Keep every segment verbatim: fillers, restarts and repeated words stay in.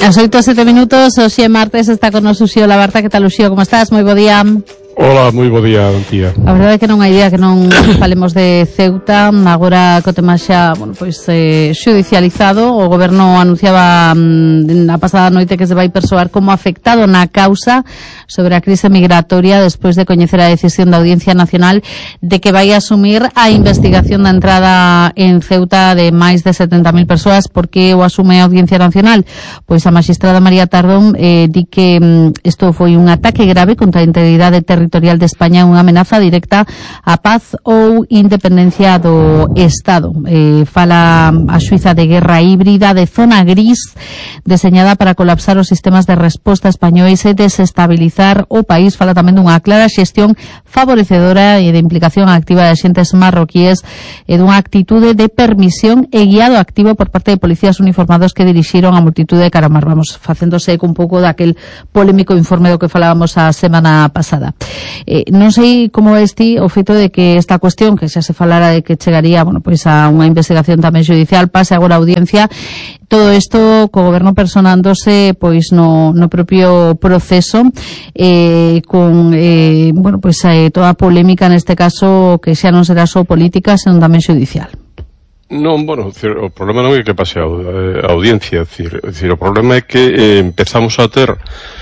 As oito e sete minutos, hoxe martes, está con nos Uxío Labarta. Que tal, Uxío? Como estás? Moi bo día. Hola, moi bo día, Antía. A verdade é que non hai día que non falemos de Ceuta. Agora co tema xa, bueno, pois eh, xudicializado. O goberno anunciaba mm, a pasada noite que se vai persoar como afectado na causa sobre a crise migratoria despois de coñecer a decisión da Audiencia Nacional de que vai asumir a investigación da entrada en Ceuta de máis de setenta mil persoas. Por que o asume a Audiencia Nacional? Pois a magistrada María Tardón eh, di que mm, isto foi un ataque grave contra a integridade territorial de España, unha amenaza directa á paz ou independencia do Estado. Eh, fala a xuíza de guerra híbrida de zona gris deseñada para colapsar os sistemas de resposta españois e desestabilizar o país. Fala tamén dunha clara xestión favorecedora e de implicación activa de axentes marroquíes e dunha actitude de permisión e guiado activo por parte de policías uniformados que dirixiron a multitude de Caramar. Vamos, facéndose un pouco daquel polémico informe do que falábamos a semana pasada. Eh, non sei como ves ti o feito de que esta cuestión, que xa se falara de que chegaría, bueno, pois a unha investigación tamén judicial, pase agora a audiencia, todo isto co goberno personándose pois no, no propio proceso, eh, con eh, bueno, pois eh, toda a polémica neste caso que xa non será só política, senón tamén judicial. Non, bueno, o problema non é que pase a audiencia, é dicir, é dicir, o problema é que eh, empezamos a ter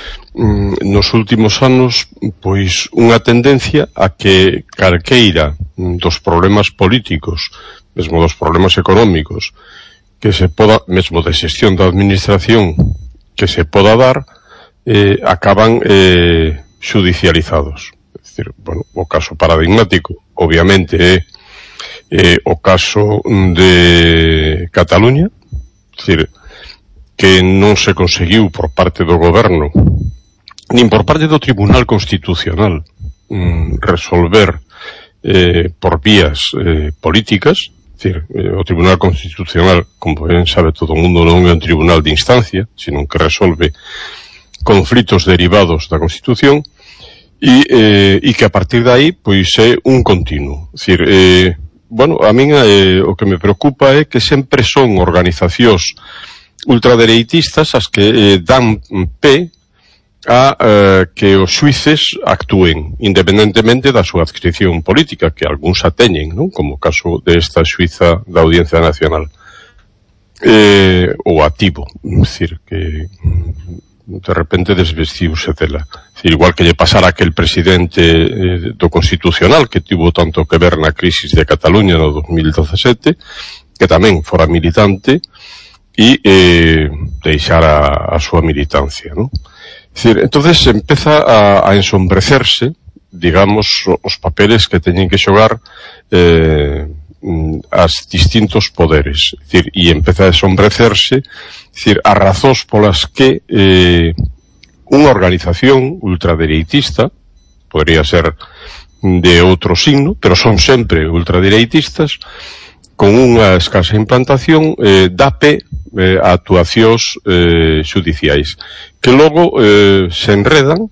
nos últimos anos pois unha tendencia a que calqueira dos problemas políticos, mesmo dos problemas económicos que se poda, mesmo de xestión da administración que se poda dar, eh, acaban eh, judicializados. É dicir, bueno, o caso paradigmático obviamente é eh, o caso de Cataluña, é dicir, que non se conseguiu por parte do goberno nin por parte do Tribunal Constitucional mm, resolver eh, por vías eh, políticas. É dicir, eh, o Tribunal Constitucional, como ben sabe todo o mundo, non é un tribunal de instancia, sino que resolve conflitos derivados da Constitución e, eh, e que a partir de aí pois é un continuo. É dicir, eh, bueno, a min eh, o que me preocupa é que sempre son organizacións ultradereitistas as que eh, dan pé a eh, que os xuíces actúen independentemente da súa adscripción política, que algúns a teñen, non? Como o caso desta xuíza da Audiencia Nacional, eh, ou activo, é dicir, que de repente desvestiuse dela. É dicir, igual que lle pasara aquel presidente eh, do Constitucional que tivo tanto que ver na crisis de Cataluña no dos mil dezasete, que tamén fora militante e eh, deixara a súa militancia, non? É dicir, entonces empeza a, a ensombrecerse, digamos, os papeles que teñen que xogar eh, as distintos poderes. É dicir, e empeza a ensombrecerse, é dicir, as razóns polas que eh, unha organización ultradereitista, podría ser de outro signo, pero son sempre ultradereitistas, con unha escasa implantación, eh, dá pé eh, a actuacións eh, xudiciais que logo eh, se enredan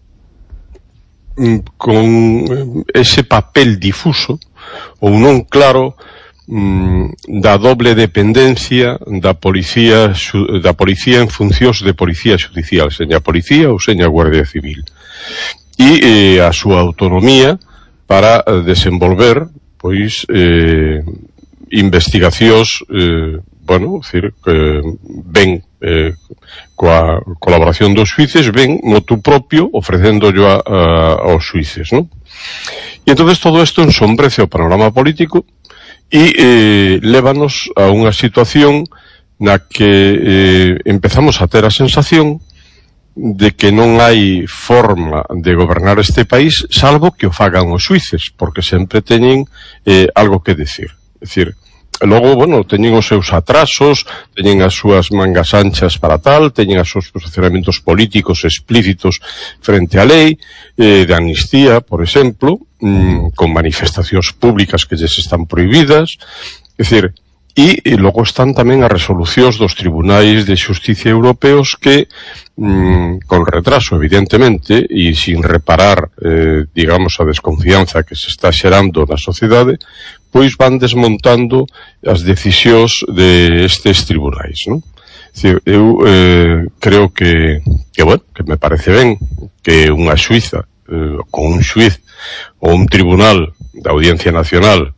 mm, con ese papel difuso ou non claro mm, da doble dependencia da policía da policía en funcións de policía xudicial, seña policía ou seña Guardia Civil, e eh, a súa autonomía para desenvolver pois eh, investigacións eh, bueno, decir, que ven eh, coa colaboración dos xuíces, ven motu propio ofrecéndollo a, a, aos xuíces, non? E entonces todo isto ensombrece o panorama político e eh, lévanos a unha situación na que eh, empezamos a ter a sensación de que non hai forma de gobernar este país salvo que o fagan os xuíces, porque sempre teñen eh, algo que decir. É dicir, logo, bueno, teñen os seus atrasos, teñen as súas mangas anchas para tal, teñen os seus posicionamentos políticos explícitos frente á lei, eh, de amnistía, por exemplo, mmm, con manifestacións públicas que lles están prohibidas, é dicir, e, e logo están tamén as resolucións dos tribunais de xusticia europeos que, mmm, con retraso, evidentemente, e sin reparar, eh, digamos, a desconfianza que se está xerando na sociedade, pois van desmontando as decisións de estes tribunais, non? Decir, eu eh, creo que, que, bueno, que me parece ben que unha xuiza, eh, con un xuiz ou un tribunal da Audiencia Nacional,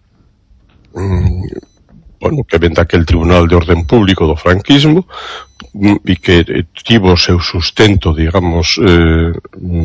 mm, bueno, que ven daquel Tribunal de Orden Público do franquismo, mm, e que eh, tivo o seu sustento, digamos, eh,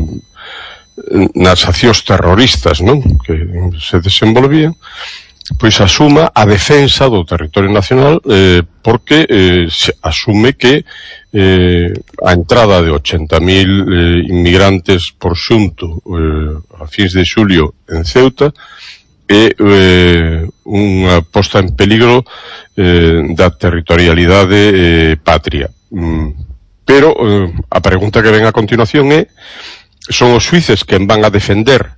nas accións terroristas, non?, que se desenvolvían, pois asuma a defensa do territorio nacional eh, porque eh, se asume que eh, a entrada de ochenta mil eh, inmigrantes por xunto eh, a fins de xulio en Ceuta é eh, unha posta en peligro eh, da territorialidade eh, patria. Mm, pero eh, a pregunta que ven a continuación é: son os xuíces quen van a defender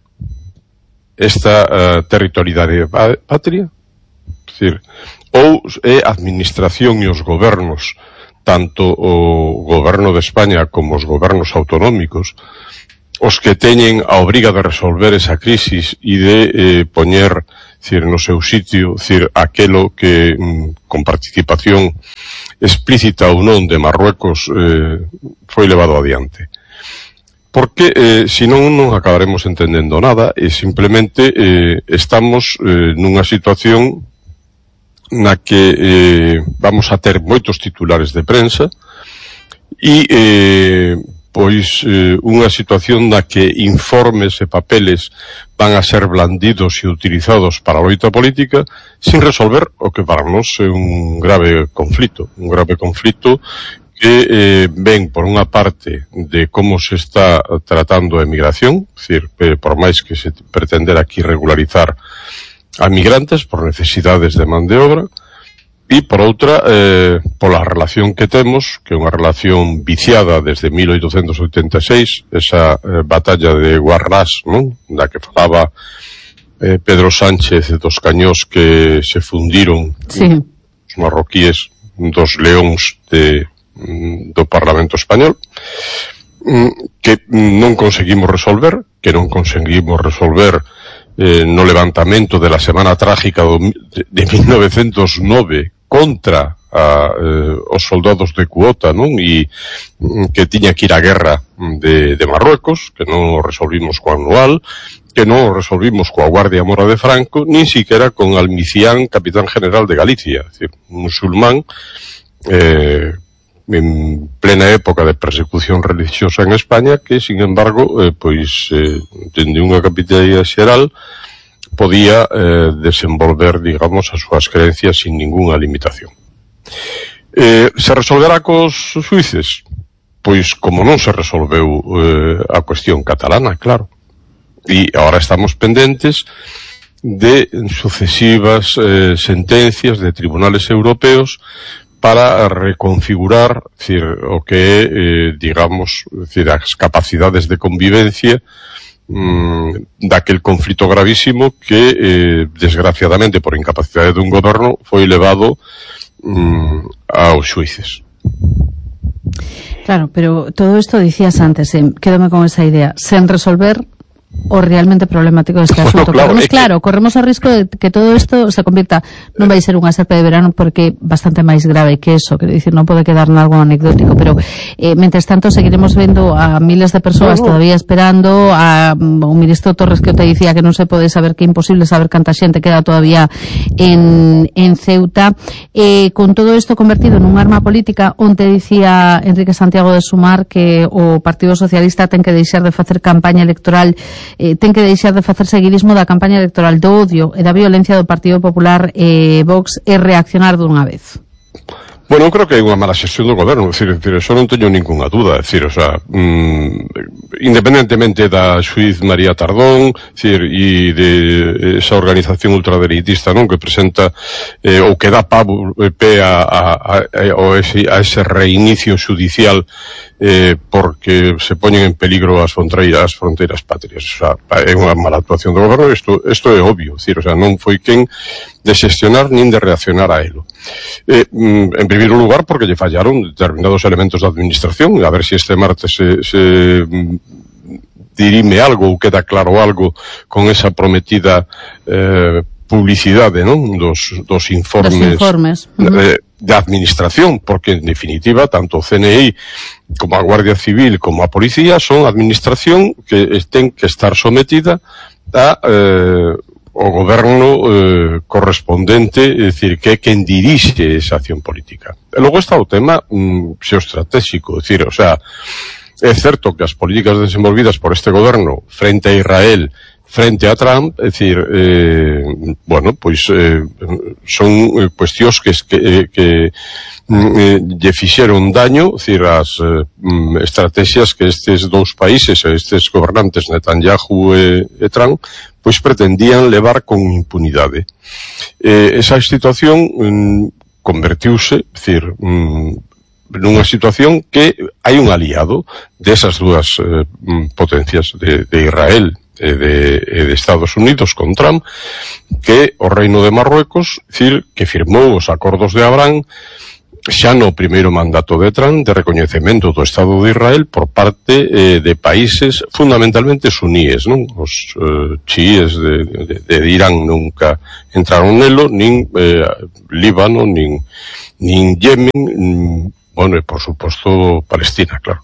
esta uh, territorialidade patria? É dicir, ou é a administración e os gobernos, tanto o goberno de España como os gobernos autonómicos, os que teñen a obriga de resolver esa crisis e de eh, poñer, dicir, no seu sitio, dicir, aquelo que mm, con participación explícita ou non de Marruecos eh, foi levado adiante. Porque eh, senón non acabaremos entendendo nada e simplemente eh, estamos eh, nunha situación na que eh, vamos a ter moitos titulares de prensa e eh, pois eh, unha situación na que informes e papeles van a ser blandidos e utilizados para a loita política sin resolver o que para nós é un grave conflito, un grave conflito que eh, ven por unha parte de como se está tratando a emigración, é dicir, eh, por máis que se pretender aquí regularizar a migrantes por necesidades de man de obra, e por outra, eh, pola relación que temos, que é unha relación viciada desde mil oitocentos oitenta e seis, esa eh, batalla de Guarrás, non?, da que falaba eh, Pedro Sánchez dos cañós que se fundiron, sí, os marroquíes dos leóns de do Parlamento Español, que non conseguimos resolver, que non conseguimos resolver eh, no levantamento de la Semana Trágica do, de, de mil novecientos nove contra a, eh, os soldados de cuota, non? E que tiña que ir á guerra de, de Marruecos, que non o resolvimos co Anual, que non o resolvimos coa Guardia Mora de Franco, nin siquiera con Almicián, capitán general de Galicia, é dicir, un musulmán eh, en plena época de persecución religiosa en España, que, sin embargo, eh, pois, eh, dende unha capitanía xeral, podía eh, desenvolver, digamos, as súas creencias sin ninguna limitación. Eh, se resolverá cos xuíces? Pois, como non se resolveu eh, a cuestión catalana, claro. E agora estamos pendentes de sucesivas eh, sentencias de tribunales europeos para reconfigurar, decir, o que é, eh, digamos, decir, as capacidades de convivencia mmm, daquel conflito gravísimo que, eh, desgraciadamente, por incapacidade dun goberno, foi levado mmm, aos xuíces. Claro, pero todo isto dicías antes, eh, quédame con esa idea, sen resolver o realmente problemático deste asunto. Bueno, claro, corremos, claro, que... corremos o risco de que todo isto se convirta, non vai ser unha serpe de verano porque é bastante máis grave que eso, quero dicir, non pode quedar nalgo anecdótico, pero eh, mentres tanto seguiremos vendo a miles de persoas no, no. todavía esperando, a o ministro Torres que te dicía que non se pode saber, que é imposible saber canta xente queda todavía en, en Ceuta, eh, con todo isto convertido en un arma política. Onte dicía Enrique Santiago de Sumar que o Partido Socialista ten que deixar de facer campaña electoral, Eh, ten que deixar de facer seguidismo da campaña electoral do odio e da violencia do Partido Popular e eh, Vox e reaccionar dunha vez. Bueno, eu creo que hai unha mala xestión do goberno, é dicir, eso non teño ninguna duda, é dicir, o sea, mmm, independentemente da xuiz María Tardón, é dicir, e de esa organización ultradereitista, non, que presenta eh, ou que dá pavo, eh, pé a, a, a, a, ese, a ese reinicio xudicial eh, porque se poñen en peligro as fronteiras, as fronteiras patrias, o sea, é unha mala actuación do goberno, isto, isto é obvio, é dicir, o sea, non foi quen de xestionar nin de reaccionar a elo. Eh, en primeiro lugar, porque lle fallaron determinados elementos da administración, a ver se si este martes se, se dirime algo ou queda claro algo con esa prometida eh, publicidade, non? Dos, dos informes, dos informes. Uh-huh. eh, de administración, porque en definitiva tanto o C N I como a Guardia Civil como a Policía son administración que ten que estar sometida a eh, o goberno eh, correspondente, é dicir, que é quen dirixe esa acción política. E logo está o tema mm, xeoestratégico, é dicir, o sea, é certo que as políticas desenvolvidas por este goberno frente a Israel, frente a Trump, é dicir, eh, bueno, pois eh, son eh, cuestións que, que, que eh, lle fixeron daño, é dicir, as eh, estrategias que estes dous países, estes gobernantes Netanyahu e, e Trump, pois pretendían levar con impunidade. Eh, esa situación mm, convertiuse, é dicir, mm, nunha situación que hai un aliado desas dúas eh, potencias de, de Israel e de, e de Estados Unidos con Trump, que o Reino de Marruecos, dicir, que firmou os acordos de Abraham xa no primeiro mandato de Trump de recoñecemento do Estado de Israel por parte eh, de países fundamentalmente suníes, non? Os eh, chiíes de, de, de Irán nunca entraron nelo, nin eh, Líbano, nin, nin Yemen, nin, bueno, e por suposto Palestina, claro.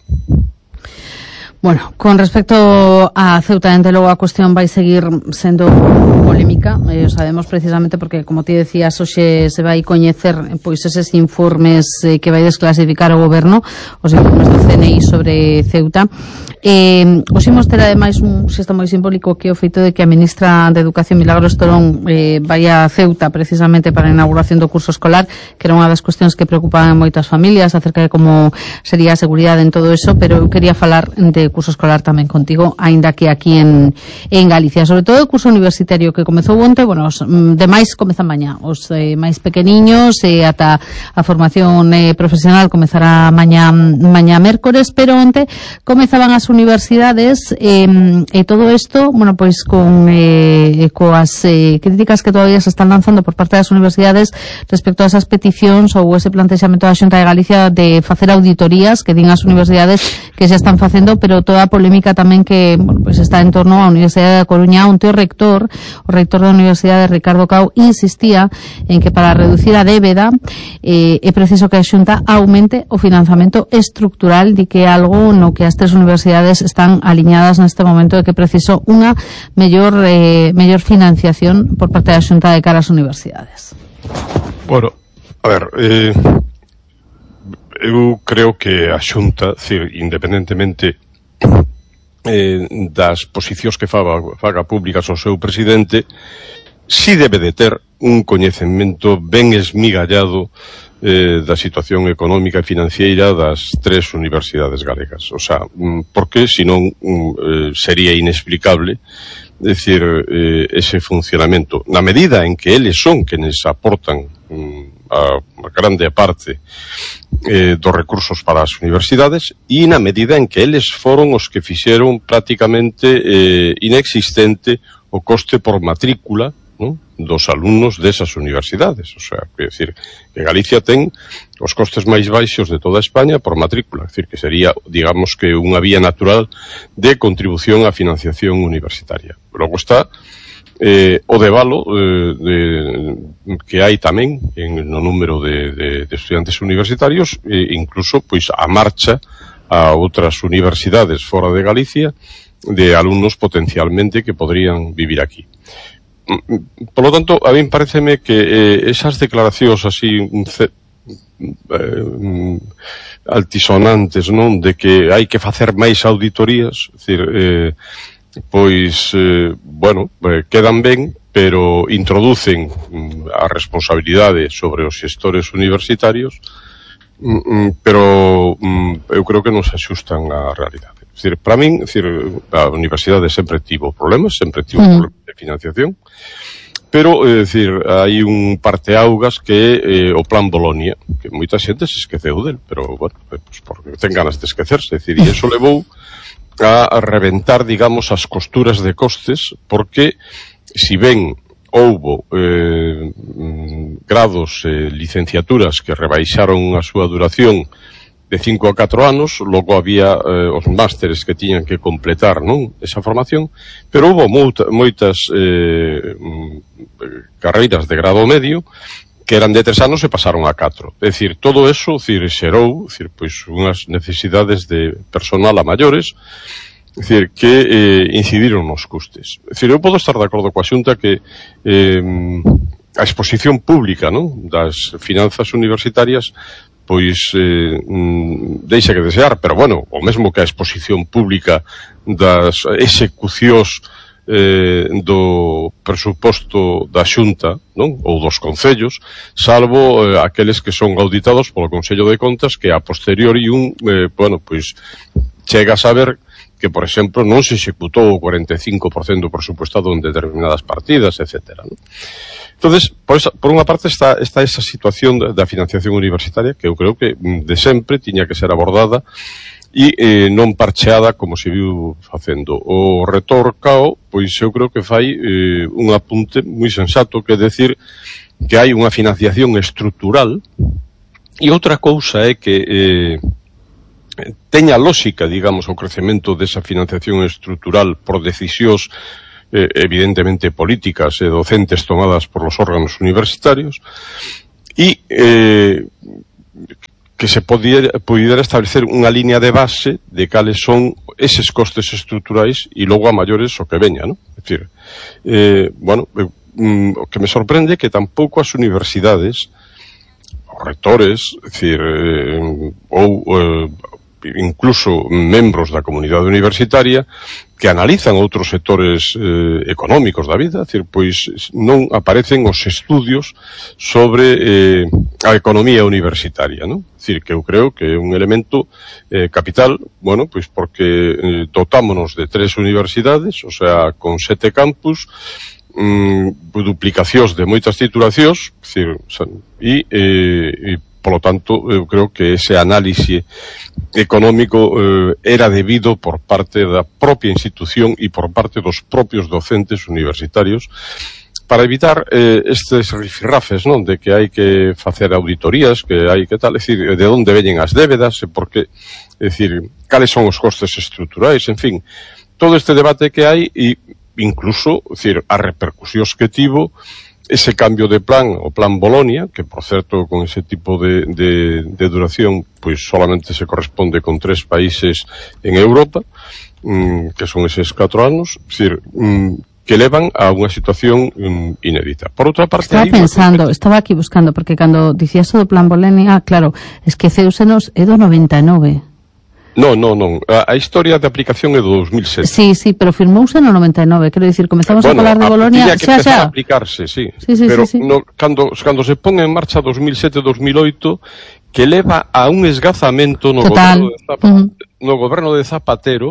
Bueno, con respecto a Ceuta, dende logo a cuestión vai seguir sendo polémica, eh, sabemos precisamente porque, como ti decías, hoxe se vai coñecer pois eses informes eh, que vai desclasificar o goberno, os informes do C N I sobre Ceuta. Eh, os imos ter ademais un xesto moi simbólico que é o feito de que a ministra de Educación, Milagros Torón, eh, vai a Ceuta precisamente para a inauguración do curso escolar, que era unha das cuestións que preocupaban moitas familias acerca de como sería a seguridade en todo eso, pero eu quería falar de curso escolar tamén contigo, aínda que aquí en, en Galicia, sobre todo o curso universitario que comezou onte, bueno, os demais comezan mañá, os eh, máis pequeniños e eh, ata a formación eh, profesional comezará mañá, mañá mércores, pero onte comezaban as universidades eh, e todo isto, bueno, pois con eh, coas eh, críticas que todavía se están lanzando por parte das universidades respecto a esas peticións ou ese plantexamento da Xunta de Galicia de facer auditorías que din as universidades que xa están facendo, pero toda a polémica tamén que, bueno, pues está en torno á Universidade da Coruña, onde o rector, o rector da Universidade, Ricardo Cao, insistía en que para reducir a débeda eh, é preciso que a Xunta aumente o financiamento estructural, de que é algo no que as tres universidades están aliñadas neste momento, de que é preciso unha mellor eh, mellor financiación por parte da Xunta de cara ás universidades. Bueno, a ver, eh, eu creo que a Xunta, decir, independentemente eh, das posicións que faga, faga públicas o seu presidente, si debe de ter un coñecemento ben esmigallado eh, da situación económica e financiera das tres universidades galegas. O sea, porque senón eh, sería inexplicable, decir, eh, ese funcionamento. Na medida en que eles son quenes aportan mm, a, a grande parte eh, dos recursos para as universidades, e na medida en que eles foron os que fixeron prácticamente eh, inexistente o coste por matrícula, ¿no?, dos alumnos desas universidades. O sea, é dicir, que Galicia ten os costes máis baixos de toda España por matrícula, é dicir, que sería, digamos, que unha vía natural de contribución á financiación universitaria. Logo está eh, o debalo eh, de, que hai tamén en, no número de, de, de estudiantes universitarios, e incluso pois a marcha a outras universidades fora de Galicia de alumnos potencialmente que podrían vivir aquí. Por lo tanto, a mí pareceme que eh, esas declaracións así eh, altisonantes, non, de que hai que facer máis auditorías, é dicir, eh, pois, eh, bueno, eh, quedan ben, pero introducen mm, a responsabilidade sobre os xestores universitarios, mm, pero mm, eu creo que non se axustan á realidade. É dicir, para min, é dicir, a universidade sempre tivo problemas, sempre tivo mm. problemas de financiación, pero, é dicir, hai un parteaugas que é eh, o Plan Bolonia, que moita xente se esqueceu del, pero, bueno, pues, porque ten ganas de esquecerse, é dicir, e iso levou a, a reventar, digamos, as costuras de costes, porque, si ben houbo eh, grados e eh, licenciaturas que rebaixaron a súa duración de cinco a catro anos, logo había eh, os másteres que tiñan que completar, non, esa formación, pero houve moita, moitas eh, carreiras de grado medio que eran de tres anos e pasaron a catro. É dicir, todo eso, dicir, xerou, dicir, pois, unhas necesidades de personal a maiores, é dicir, que eh, incidiron nos custes. É dicir, eu podo estar de acordo coa Xunta que eh, a exposición pública, non, das finanzas universitarias pois eh, deixa que desear, pero bueno, o mesmo que a exposición pública das execucións eh, do presuposto da Xunta, non? Ou dos concellos, salvo eh, aqueles que son auditados polo Consello de Contas, que a posteriori un, eh, bueno, pois chega a saber que, por exemplo, non se executou o cuarenta e cinco por cento presupuestado en determinadas partidas, etcétera, non? Entonces, por, esa, por unha parte está, está esa situación da, da financiación universitaria que eu creo que de sempre tiña que ser abordada e eh, non parcheada como se viu facendo. O retor Cao, pois eu creo que fai eh, un apunte moi sensato, que é decir que hai unha financiación estrutural, e outra cousa é que eh, teña lógica, digamos, o crecemento desa financiación estrutural por decisións eh, evidentemente políticas e docentes tomadas por los órganos universitarios, e eh, que se pudiera, pudiera establecer unha línea de base de cales son eses costes estruturais e logo a maiores o que veña, ¿no? É dicir, eh, bueno, eh, mm, o que me sorprende é que tampouco as universidades, os rectores, é dicir, eh, ou eh, incluso membros da comunidade universitaria que analizan outros sectores eh, económicos da vida, é dicir, pois non aparecen os estudios sobre eh, a economía universitaria, non? É dicir, que eu creo que é un elemento eh, capital, bueno, pois porque eh, dotámonos de tres universidades, o sea, con sete campus, mm, duplicacións de moitas titulacións, é dicir, e, eh, e polo tanto, eu creo que ese análise económico eh, era debido por parte da propia institución e por parte dos propios docentes universitarios para evitar eh, estes rifirrafes, non? De que hai que facer auditorías, que hai que tal, é dicir, de onde veñen as débedas, e porque, é dicir, cales son os costes estruturais, en fin, todo este debate que hai e incluso, é dicir, as repercusións que tivo ese cambio de plan, o plan Bolonia, que por certo con ese tipo de, de, de duración pois solamente se corresponde con tres países en Europa, mmm, que son eses catro anos, é dicir, mmm, que levan a unha situación um, inédita. Por outra parte... Estaba pensando, estaba aquí buscando, porque cando dicías o do plan Bolonia, ah, claro, es que Ceusenos é do noventa e nove. Non, non, non. A, a historia de aplicación é do dos mil sete. Sí, sí, pero firmouse no noventa e nove. Quero dicir, comezamos bueno, a falar de Bolonia... Tiña que xa, empezar xa. a aplicarse, sí. Sí, sí, pero sí, sí. No, cando, cando se pon en marcha dos mil sete dos mil oito, que leva a un esgazamento no Total. goberno de Zapatero, uh-huh. no goberno de Zapatero,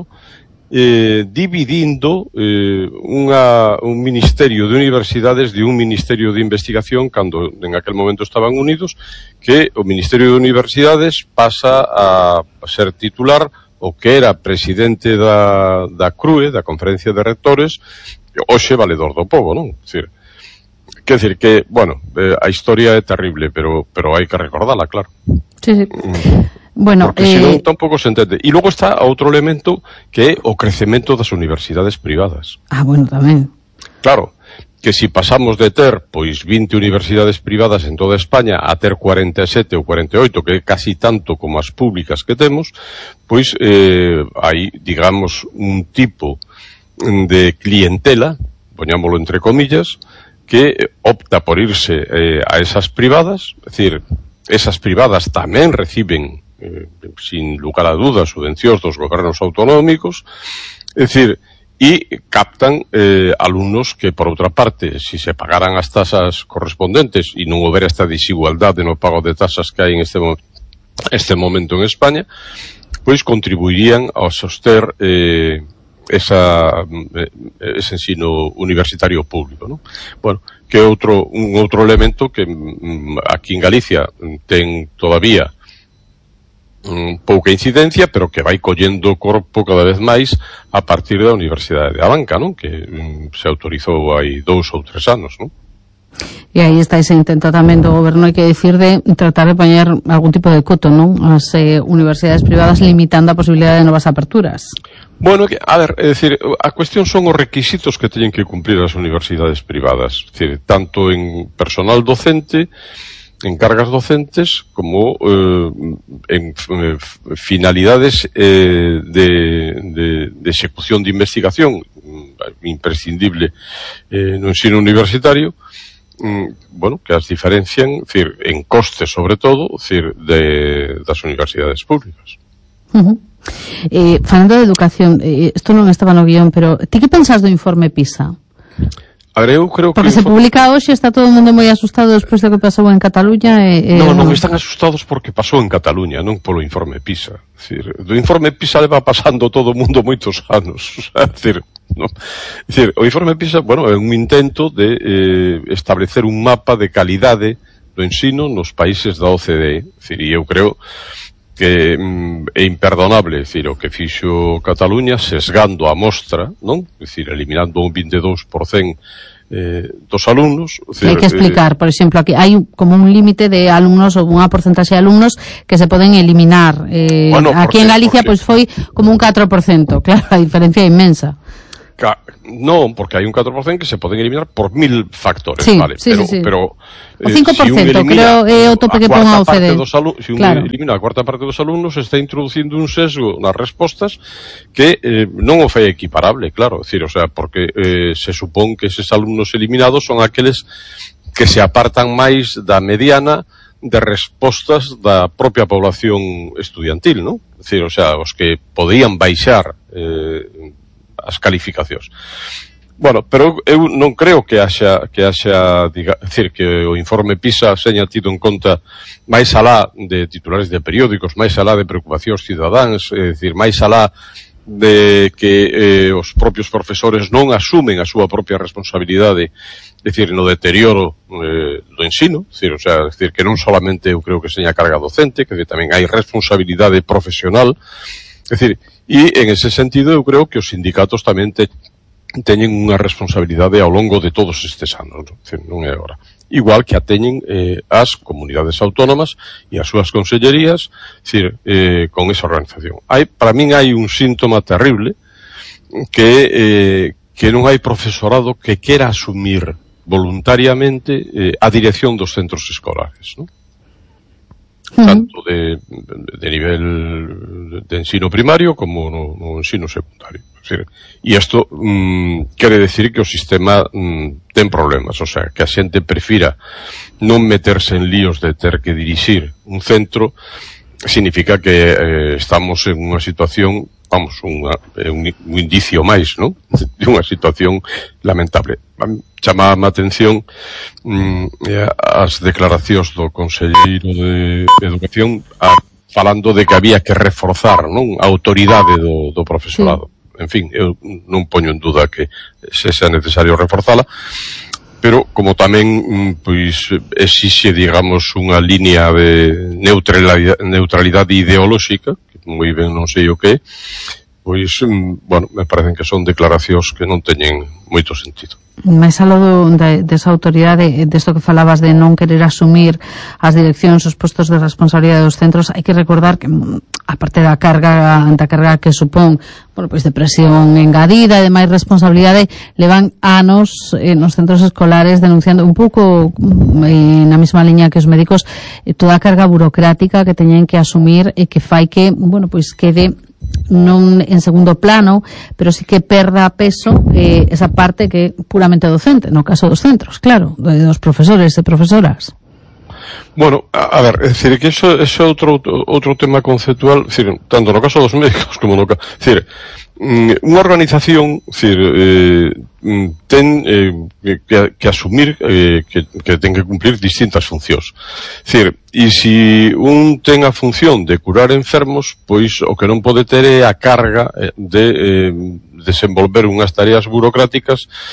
eh, dividindo eh, unha, un ministerio de universidades de un ministerio de investigación, cando en aquel momento estaban unidos, que o ministerio de universidades pasa a ser titular o que era presidente da, da C R U E, da Conferencia de Rectores, hoxe valedor do pobo, non? Decir, quer decir que, bueno, eh, a historia é terrible, pero pero hai que recordala, claro. Sí, sí. Mm. Bueno, porque eh... senón tampouco se entende. E logo está outro elemento que é o crecemento das universidades privadas. Ah, bueno, tamén. Claro, que si pasamos de ter pois vinte universidades privadas en toda España a ter cuarenta e sete ou cuarenta e oito, que é casi tanto como as públicas que temos, pois eh, hai, digamos, un tipo de clientela, poñámoslo entre comillas, que opta por irse eh, a esas privadas, é dicir, esas privadas tamén reciben eh, sin lugar a dudas subvencións dos gobernos autonómicos, é dicir, e captan eh, alumnos que, por outra parte, si se pagaran as tasas correspondentes e non houbera esta desigualdade no pago de tasas que hai en este, mo este momento en España, pois contribuirían a soster eh, esa, eh, ese ensino universitario público, ¿no? Bueno, que outro, un outro elemento que mm, aquí en Galicia ten todavía pouca incidencia, pero que vai collendo corpo cada vez máis a partir da Universidade de Abanca, non? Que um, se autorizou hai dous ou tres anos, non? E aí está ese intento tamén do goberno, hai que dicir, de tratar de poñer algún tipo de coto, non? As eh, universidades privadas limitando a posibilidade de novas aperturas. Bueno, a ver, é dicir, a cuestión son os requisitos que teñen que cumplir as universidades privadas, é dicir, tanto en personal docente, en cargas docentes, como eh, en eh, finalidades eh, de, de, de execución de investigación imprescindible eh, no ensino universitario, bueno, que as diferencian, decir, en costes sobre todo, decir, de, das universidades públicas. Uh-huh. Eh, falando de educación, isto eh, non estaba no guión, pero ti que pensas do informe PISA? A ver, eu creo Porque que se publica hoxe, está todo o mundo moi asustado despois do que pasou en Cataluña e... Eh, non, non, están asustados porque pasou en Cataluña, non polo informe PISA. É dicir, do informe PISA leva pasando todo o mundo moitos anos. É dicir, no, é dicir, o informe PISA, bueno, é un intento de eh, establecer un mapa de calidade do ensino nos países da O C D E. É dicir, e eu creo que mm, é imperdonable, é dicir, o que fixo Cataluña sesgando a mostra, non? É dicir, eliminando un veintidós por cento eh, dos alumnos. Decir, hai que explicar, eh, por exemplo, aquí hai como un límite de alumnos ou unha porcentaxe de alumnos que se poden eliminar. Eh, bueno, aquí porque, en Galicia pois pues, foi como un catro por cento, claro, a diferencia é inmensa. Ca, non, porque hai un catro por cento que se poden eliminar por mil factores, sí, vale? Sí, pero, sí, sí. pero o cinco por ciento, si creo é o tope que pon a O C D E. Se un claro. elimina a cuarta parte dos alumnos, está introducindo un sesgo nas respostas que eh, non o fai equiparable, claro, decir, o sea, porque eh, se supón que eses alumnos eliminados son aqueles que se apartan máis da mediana de respostas da propia población estudiantil, ¿no? Es decir, o sea, os que podían baixar eh, as calificacións. Bueno, pero eu non creo que haxa, que haxa, diga, decir, que o informe PISA seña tido en conta máis alá de titulares de periódicos, máis alá de preocupacións cidadáns, é dicir, máis alá de que eh, os propios profesores non asumen a súa propia responsabilidade, é dicir, no deterioro eh, do ensino, é dicir, o sea, é dicir, que non solamente eu creo que seña carga docente, que tamén hai responsabilidade profesional, é dicir, e en ese sentido eu creo que os sindicatos tamén te, teñen unha responsabilidade ao longo de todos estes anos, non, dicir, non é agora. Igual que a teñen eh, as comunidades autónomas e as súas consellerías, dicir, eh, con esa organización. Hai, para min hai un síntoma terrible que, eh, que non hai profesorado que quera asumir voluntariamente eh, a dirección dos centros escolares, non? Tanto de, de nivel de ensino primario como no, no ensino secundario. E isto mm, quere decir que o sistema mm, ten problemas, o sea, que a xente prefira non meterse en líos de ter que dirixir un centro, significa que eh, estamos en unha situación, vamos, unha, un, un indicio máis, non? De unha situación lamentable. Chamaba a atención mm, as declaracións do Conselleiro de Educación a, falando de que había que reforzar, non, a autoridade do, do profesorado. Sí. En fin, eu non poño en duda que se sea necesario reforzala, pero como tamén pois exixe, digamos, unha línea de neutralidade, neutralidade ideolóxica, que moi ben non sei o que, pois, bueno, me parecen que son declaracións que non teñen moito sentido. Mais algo de, desa autoridade, desto que falabas de non querer asumir as direccións, os postos de responsabilidade dos centros, hai que recordar que, aparte da carga, da carga que supón, bueno, pois de presión engadida e de máis responsabilidade, levan anos eh, nos centros escolares denunciando un pouco eh, na mesma liña que os médicos, eh, toda a carga burocrática que teñen que asumir e que fai que, bueno, pois quede non en segundo plano, pero sí que perda peso eh, esa parte que é puramente docente, no caso dos centros, claro, dos profesores e profesoras. Bueno, a, a ver, é dicir, que eso é outro, outro tema conceptual, dicir, tanto no caso dos médicos como no caso, dicir, unha organización, dicir, eh, ten eh, que, que asumir eh, que, que ten que cumplir distintas funcións. Dicir, e se un ten a función de curar enfermos, pois o que non pode ter é a carga de eh, desenvolver unhas tareas burocráticas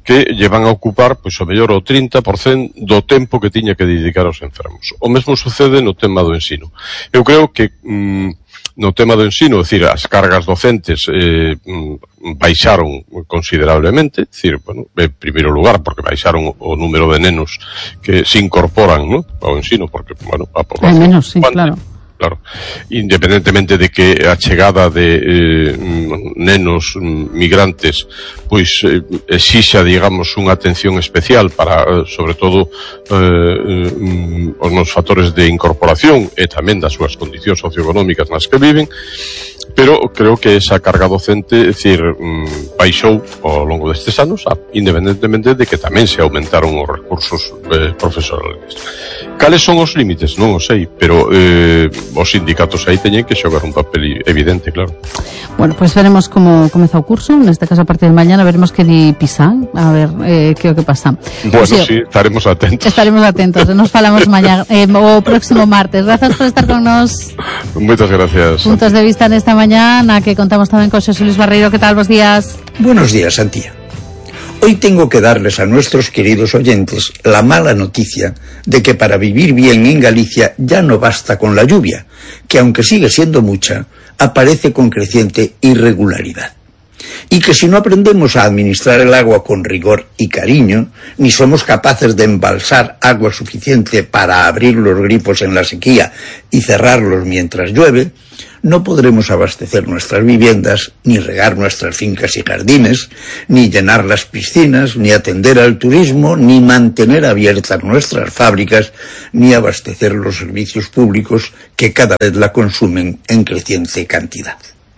que llevan a ocupar, pois, o mellor, o trinta por cento do tempo que tiña que dedicar aos enfermos. O mesmo sucede no tema do ensino. Eu creo que mm, no tema do ensino, é dicir, as cargas docentes eh, baixaron considerablemente, é dicir, bueno, en primeiro lugar, porque baixaron o número de nenos que se incorporan, ¿no?, ao ensino, porque, bueno, a población... Hai menos, sí, claro. Claro, independentemente de que a chegada de eh, nenos migrantes pois eh, exixa, digamos, unha atención especial para, eh, sobre todo, eh, eh, os nos factores de incorporación e tamén das súas condicións socioeconómicas nas que viven, pero creo que esa carga docente, é dicir, mm, baixou ao longo destes anos, independentemente de que tamén se aumentaron os recursos eh, profesionales. Cales son os límites? Non o sei, pero eh, os sindicatos aí teñen que xogar un papel evidente, claro. Bueno, pues veremos como comeza o curso, neste caso a partir de mañana veremos que di Pisa, a ver eh, que o que pasa. Bueno, pues, sí, estaremos atentos. Estaremos atentos, nos falamos mañana, eh, o próximo martes. Grazas por estar con nos. Moitas gracias. Puntos de vista nesta mañana, que contamos tamén con Xosé Luis Barreiro. Que tal, bos días? Buenos días, Antía. Hoy tengo que darles a nuestros queridos oyentes la mala noticia de que para vivir bien en Galicia ya no basta con la lluvia, que aunque sigue siendo mucha, aparece con creciente irregularidad. Y que si no aprendemos a administrar el agua con rigor y cariño, ni somos capaces de embalsar agua suficiente para abrir los grifos en la sequía y cerrarlos mientras llueve, no podremos abastecer nuestras viviendas, ni regar nuestras fincas y jardines, ni llenar las piscinas, ni atender al turismo, ni mantener abiertas nuestras fábricas, ni abastecer los servicios públicos que cada vez la consumen en creciente cantidad.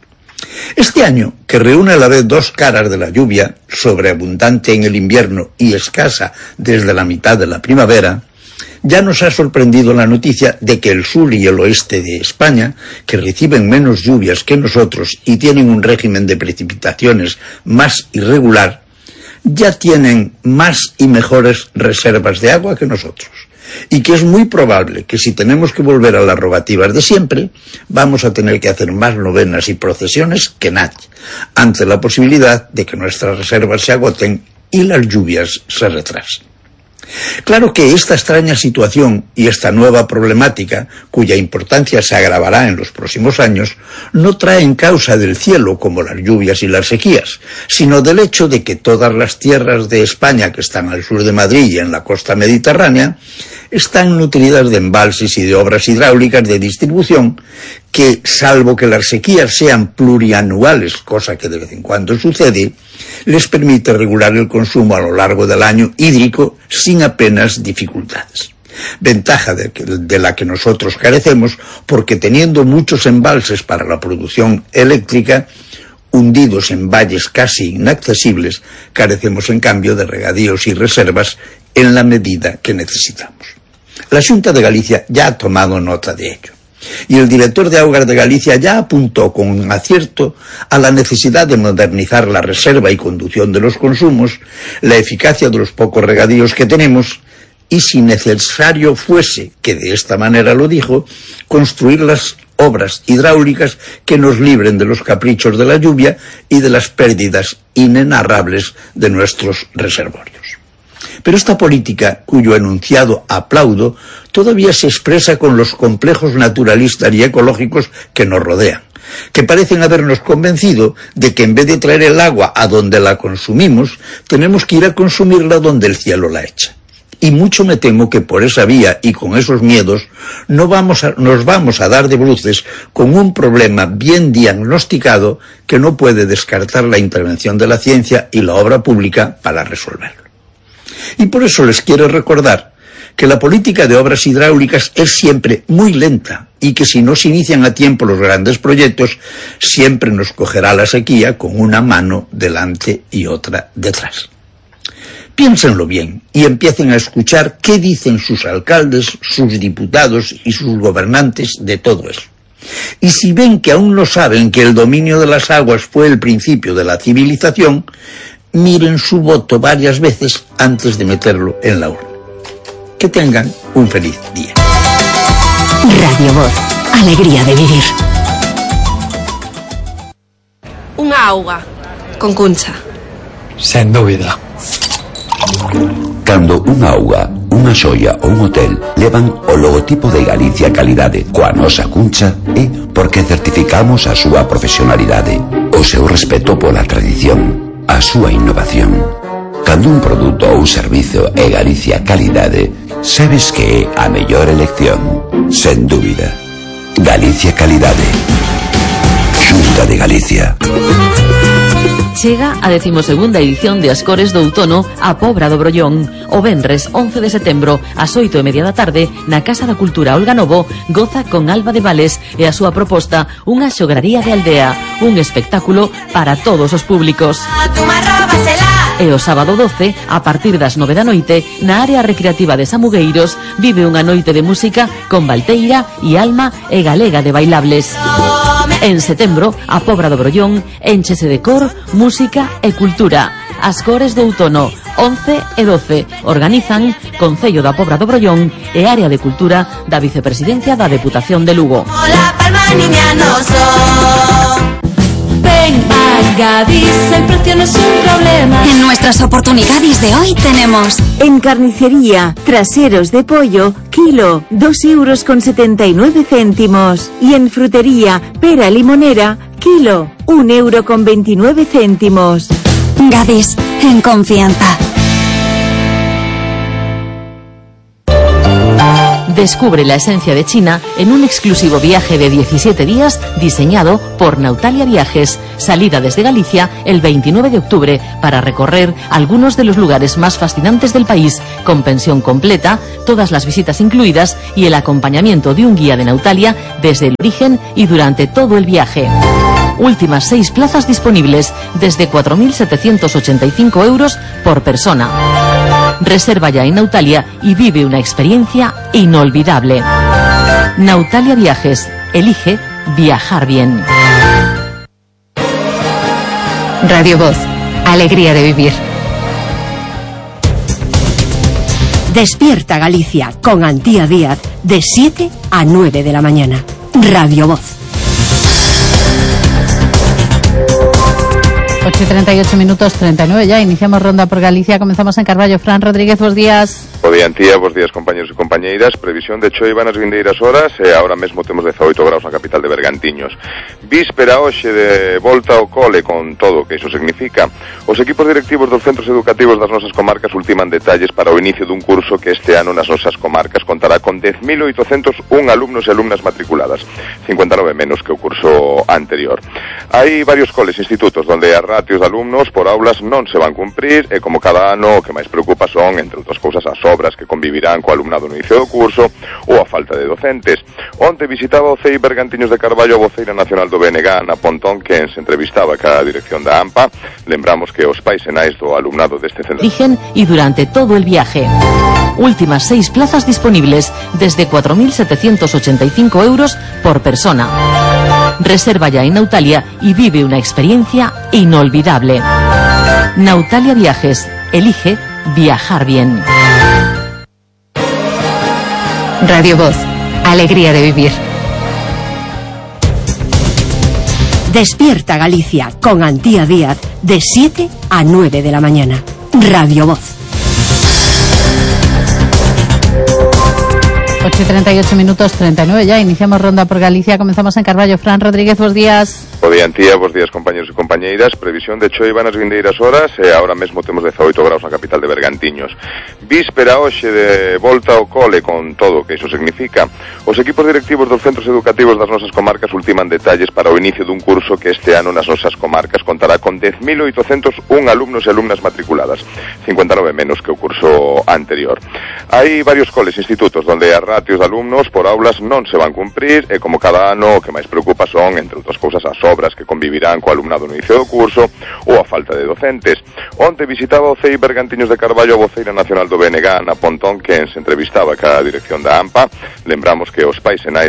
Este año, que reúne a la vez dos caras de la lluvia, sobreabundante en el invierno y escasa desde la mitad de la primavera, ya nos ha sorprendido la noticia de que el sur y el oeste de España, que reciben menos lluvias que nosotros y tienen un régimen de precipitaciones más irregular, ya tienen más y mejores reservas de agua que nosotros. Y que es muy probable que si tenemos que volver a las rogativas de siempre, vamos a tener que hacer más novenas y procesiones que nadie, ante la posibilidad de que nuestras reservas se agoten y las lluvias se retrasen. Claro que esta extraña situación y esta nueva problemática, cuya importancia se agravará en los próximos años, no traen causa del cielo como las lluvias y las sequías, sino del hecho de que todas las tierras de España que están al sur de Madrid y en la costa mediterránea están nutridas de embalses y de obras hidráulicas de distribución que, salvo que las sequías sean plurianuales, cosa que de vez en cuando sucede, les permite regular el consumo a lo largo del año hídrico sin apenas dificultades. Ventaja de, que, de la que nosotros carecemos, porque teniendo muchos embalses para la producción eléctrica, hundidos en valles casi inaccesibles, carecemos en cambio de regadíos y reservas en la medida que necesitamos. La Xunta de Galicia ya ha tomado nota de ello. Y el director de Augas de Galicia ya apuntó con acierto a la necesidad de modernizar la reserva y conducción de los consumos, la eficacia de los pocos regadíos que tenemos y, si necesario fuese, que de esta manera lo dijo, construir las obras hidráulicas que nos libren de los caprichos de la lluvia y de las pérdidas inenarrables de nuestros reservorios. Pero esta política, cuyo enunciado aplaudo, todavía se expresa con los complejos naturalistas y ecológicos que nos rodean, que parecen habernos convencido de que en vez de traer el agua a donde la consumimos, tenemos que ir a consumirla donde el cielo la echa. Y mucho me temo que por esa vía y con esos miedos no vamos a, nos vamos a dar de bruces con un problema bien diagnosticado que no puede descartar la intervención de la ciencia y la obra pública para resolverlo. Y por eso les quiero recordar que la política de obras hidráulicas es siempre muy lenta y que si no se inician a tiempo los grandes proyectos, siempre nos cogerá la sequía con una mano delante y otra detrás. Piénsenlo bien y empiecen a escuchar qué dicen sus alcaldes, sus diputados y sus gobernantes de todo eso. Y si ven que aún no saben que el dominio de las aguas fue el principio de la civilización, miren su voto varias veces antes de meterlo en la urna. Que tengan un feliz día. Radio Voz, alegría de vivir. Unha auga, con Cuncha. Sen dúbida. Cando unha auga, unha xoia ou un hotel levan o logotipo de Galicia Calidade coa nosa cuncha, é porque certificamos a súa profesionalidade, o seu respeto pola tradición, a súa innovación. Cando un produto ou servizo é Galicia Calidade, sabes que é a mellor elección, sen dúbida. Galicia Calidade, Xunta de Galicia. Chega a decimosegunda edición de As Cores do Outono a Pobra do Brollón. O venres once de setembro ás oito e media da tarde na Casa da Cultura Olga Novo goza con Alba de Vales e a súa proposta unha xograría de aldea, un espectáculo para todos os públicos. E o sábado doce, a partir das nove da noite, na área recreativa de Samugueiros, vive unha noite de música con Valteira e Alma e Galega de Bailables. En setembro, a Pobra do Brollón énchese de cor, música e cultura. As Cores do Outono, once e doce, organizan Concello da Pobra do Brollón e Área de Cultura da Vicepresidencia da Deputación de Lugo. Ven a Gadis, el precio no es un problema. En nuestras oportunidades de hoy tenemos: en carnicería, traseros de pollo, kilo, dos euros con setenta y nueve céntimos. Y en frutería, pera limonera, kilo, un euro con veintinueve céntimos. Gadis, en confianza. Descubre la esencia de China en un exclusivo viaje de diecisiete días diseñado por Nautalia Viajes. Salida desde Galicia el veintinueve de octubre para recorrer algunos de los lugares más fascinantes del país, con pensión completa, todas las visitas incluidas y el acompañamiento de un guía de Nautalia desde el origen y durante todo el viaje. Últimas seis plazas disponibles desde cuatro mil setecientos ochenta y cinco euros por persona. Reserva ya en Nautalia y vive una experiencia inolvidable. Nautalia Viajes. Elige viajar bien. Radio Voz. Alegría de vivir. Despierta Galicia con Antía Díaz de siete a nueve de la mañana. Radio Voz. ocho y treinta y ocho minutos, treinta y nueve ya. Iniciamos ronda por Galicia. Comenzamos en Carballo. Fran Rodríguez, buenos días. Bo día, Antía, bos días, compañeros e compañeiras. Previsión de choiva nas vindeiras horas e agora mesmo temos dezaoito graus na capital de Bergantiños. Víspera hoxe de volta ao cole con todo o que iso significa. Os equipos directivos dos centros educativos das nosas comarcas ultiman detalles para o inicio dun curso que este ano nas nosas comarcas contará con dez mil oitocentos un alumnos e alumnas matriculadas, cincuenta e nove menos que o curso anterior. Hai varios coles e institutos onde as ratios de alumnos por aulas non se van cumprir e como cada ano o que máis preocupa son, entre outras cousas, as obras que convivirán co alumnado no inicio do curso ou a falta de docentes. Onte visitaba o C E I Bergantiños de Carballo a voceira nacional do B N G, Ana Pontón, quen se entrevistaba ca dirección da AMPA. Lembramos que os pais e nais do alumnado deste centro origen y durante todo el viaje. Últimas seis plazas disponibles desde cuatro mil setecientos ochenta y cinco euros por persona. Reserva ya en Nautalia y vive una experiencia inolvidable. Nautalia Viajes. Elige viajar bien. Radio Voz. Alegría de vivir. Despierta Galicia con Antía Díaz de siete a nueve de la mañana. Radio Voz. ocho y treinta y ocho minutos, treinta y nueve ya. Iniciamos ronda por Galicia. Comenzamos en Carballo. Fran Rodríguez, buenos días. Bo día, Antía, bos días, compañeros e compañeiras. Previsión de choiva nas vindeiras horas e agora mesmo temos dezaoito graus na capital de Bergantiños. Víspera hoxe de volta ao cole con todo o que iso significa. Os equipos directivos dos centros educativos das nosas comarcas ultiman detalles para o inicio dun curso que este ano nas nosas comarcas contará con dez mil oitocentos un alumnos e alumnas matriculadas, cincuenta e nove menos que o curso anterior. Hai varios coles e institutos onde as ratios de alumnos por aulas non se van cumprir e como cada ano o que máis preocupa son, entre outras cousas, as obras que convivirán co alumnado no inicio do curso ou a falta de docentes. Onte visitaba o C E I Bergantiños de Carballo a voceira nacional do B N G, Ana Pontón, quen se entrevistaba ca dirección da AMPA. Lembramos que os pais e nais